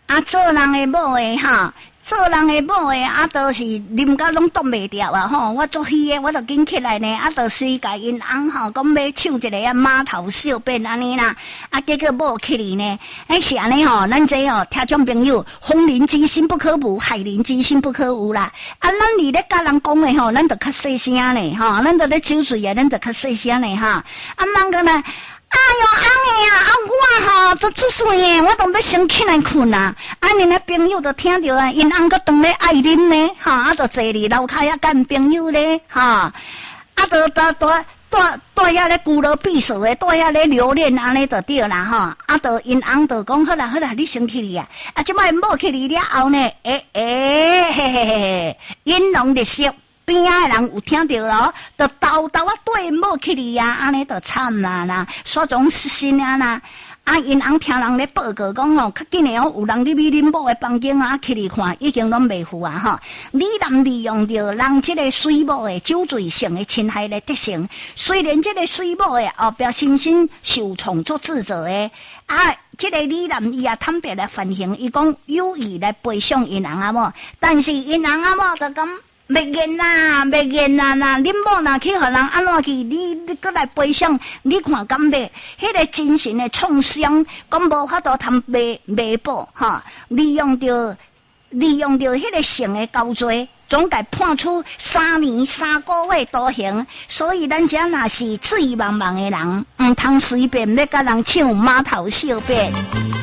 啊，做人的某的哈。做人的某的都是啉甲拢挡袂掉啊吼！我做戏的，我就紧起来呢，就随甲因翁吼，讲要唱一个马头小辫安尼啦，结果某起哩呢，是安尼吼，咱这听众朋友，风林之心不可无，害林之心不可无啦。咱伫咧甲人讲的吼，咱就较细声呢吼，咱就咧酒醉啊，咱就较细声呢哈。茫个呢。哎哟，安尼啊，我吼都出水诶，我都要先起来困啊。安尼咧朋友都听着啊，因翁个当咧爱啉呢，就坐伫楼骹遐干朋友咧，都住遐咧孤楼闭锁诶，住遐咧留恋安尼就对啦，都因翁就讲好啦，你先去哩啊。即摆某去哩了后呢，因拢咧说。边仔的人有听到咯，就偷偷对某去哩啊，安尼就惨啦，煞种失心啊啦。因翁听人咧报告讲较紧诶有人入去恁某诶房间去哩看，已经拢袂赴啊李男利用着人即个水某诶酒醉性诶侵害咧特性，虽然即个水某诶后壁深深受创作自责诶，即个李男伊也坦白来反省，伊讲有意来赔偿因翁某，但是因翁某就讲。袂言啦，恁某若去互人安怎去，你搁来赔偿，你看敢袂？迄个精神的创伤，讲无法度通弥补利用着迄个性的高罪，总该判处3年3个月徒刑。所以咱遮若是醉茫茫的人，毋通随便要甲人唱马头小辫。